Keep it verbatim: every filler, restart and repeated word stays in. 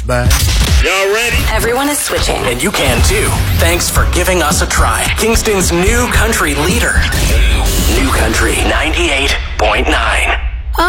douchebag. Y'all ready? Everyone is switching. And you can too. Thanks for giving us a try. Kingston's new country leader.